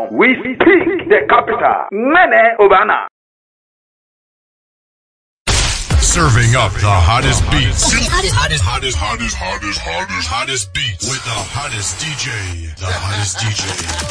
We speak the capital. Mene Obana. Serving up the hottest beats. Hottest beats With the hottest DJ.